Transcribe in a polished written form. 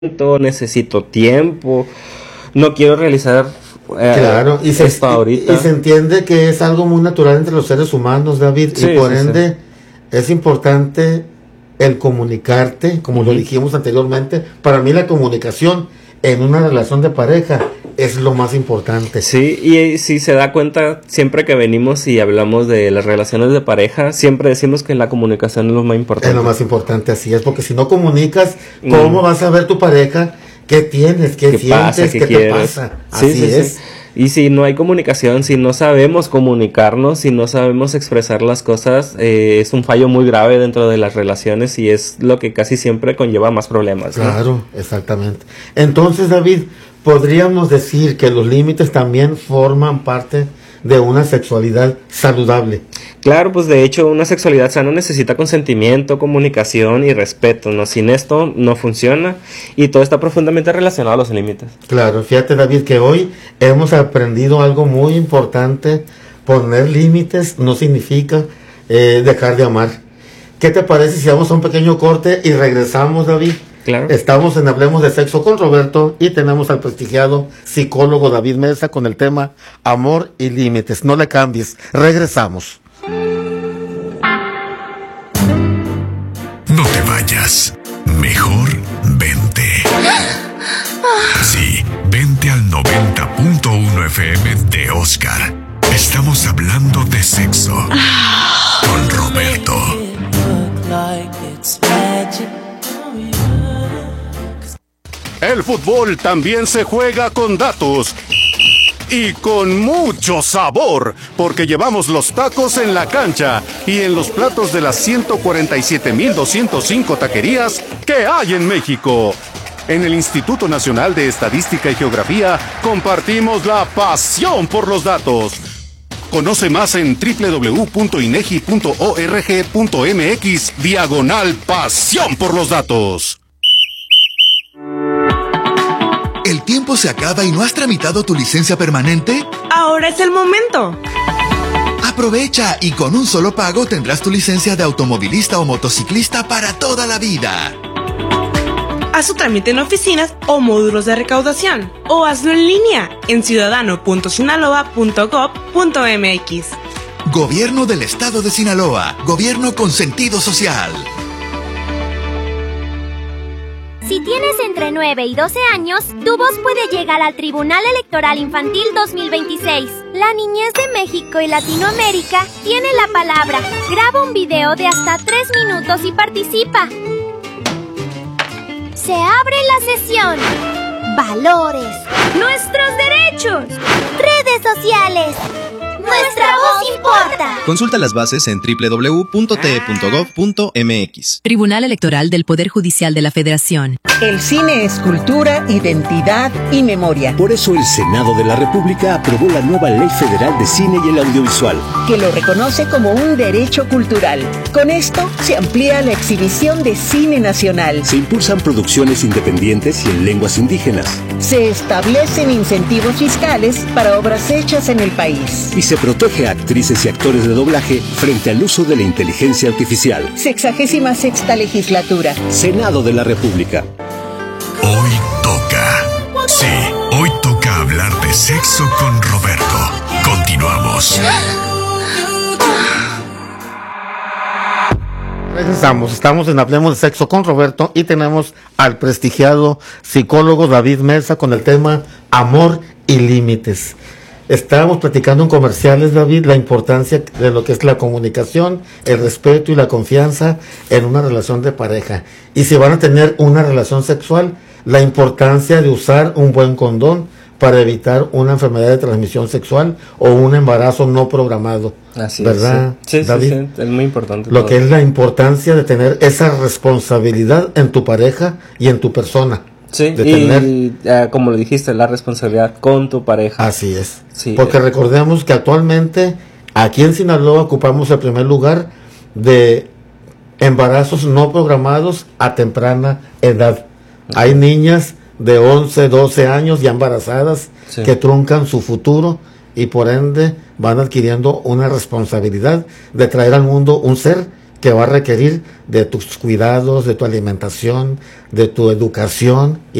necesito tiempo, no quiero realizar claro, esto ahorita. Y se entiende que es algo muy natural entre los seres humanos, David, Sí, y por sí, ende es importante el comunicarte, como lo dijimos anteriormente. Para mí la comunicación en una relación de pareja es lo más importante. Sí, y si se da cuenta, siempre que venimos y hablamos de las relaciones de pareja, siempre decimos que la comunicación es lo más importante. Es lo más importante, así es, porque si no comunicas, ¿cómo vas a ver tu pareja? ¿Qué tienes? ¿Qué sientes? ¿Qué te pasa? Así es. Sí. Y si no hay comunicación, si no sabemos comunicarnos, si no sabemos expresar las cosas, es un fallo muy grave dentro de las relaciones y es lo que casi siempre conlleva más problemas, ¿no? Claro, exactamente. Entonces, David, podríamos decir que los límites también forman parte de una sexualidad saludable. Claro, pues de hecho una sexualidad sana necesita consentimiento, comunicación y respeto, ¿no? Sin esto no funciona y todo está profundamente relacionado a los límites. Claro, fíjate, David, que hoy hemos aprendido algo muy importante. Poner límites no significa dejar de amar. ¿Qué te parece si vamos a un pequeño corte y regresamos, David? Claro. Estamos en Hablemos de Sexo con Roberto y tenemos al prestigiado psicólogo David Mesa con el tema Amor y Límites. No le cambies, regresamos. No te vayas, mejor vente. Sí, vente al 90.1 FM de Oscar. Estamos hablando de sexo con Roberto. El fútbol también se juega con datos y con mucho sabor, porque llevamos los tacos en la cancha y en los platos de las 147,205 taquerías que hay en México. En el Instituto Nacional de Estadística y Geografía compartimos la pasión por los datos. Conoce más en www.inegi.org.mx/pasión por los datos. ¿El tiempo se acaba y no has tramitado tu licencia permanente? Ahora es el momento. Aprovecha y con un solo pago tendrás tu licencia de automovilista o motociclista para toda la vida. Haz tu trámite en oficinas o módulos de recaudación o hazlo en línea en ciudadano.sinaloa.gov.mx. Gobierno del Estado de Sinaloa. Gobierno con sentido social. Si tienes entre 9 y 12 años, tu voz puede llegar al Tribunal Electoral Infantil 2026. La niñez de México y Latinoamérica tiene la palabra. Graba un video de hasta 3 minutos y participa. Se abre la sesión. Valores. Nuestros derechos. Redes sociales. Nuestra voz importa. Consulta las bases en www.te.gov.mx. Tribunal Electoral del Poder Judicial de la Federación. El cine es cultura, identidad y memoria. Por eso el Senado de la República aprobó la nueva Ley Federal de Cine y el Audiovisual, que lo reconoce como un derecho cultural. Con esto se amplía la exhibición de cine nacional. Se impulsan producciones independientes y en lenguas indígenas. Se establecen incentivos fiscales para obras hechas en el país. Y se protege a actrices y actores de doblaje frente al uso de la inteligencia artificial. 66ª legislatura. Senado de la República. Hoy toca. Sí, hoy toca hablar de sexo con Roberto. Continuamos. Estamos en Hablemos de Sexo con Roberto y tenemos al prestigiado psicólogo David Mesa con el tema Amor y Límites. Estábamos platicando en comerciales, David, la importancia de lo que es la comunicación, el respeto y la confianza en una relación de pareja. Y si van a tener una relación sexual, la importancia de usar un buen condón para evitar una enfermedad de transmisión sexual o un embarazo no programado. Así ¿verdad, es. Sí, David? sí, es muy importante. Lo que es la importancia de tener esa responsabilidad en tu pareja y en tu persona. Sí, y como lo dijiste, la responsabilidad con tu pareja. Así es. Sí, porque recordemos que actualmente aquí en Sinaloa ocupamos el primer lugar de embarazos no programados a temprana edad. Hay niñas de 11, 12 años ya embarazadas que truncan su futuro y por ende van adquiriendo una responsabilidad de traer al mundo un ser que va a requerir de tus cuidados, de tu alimentación, de tu educación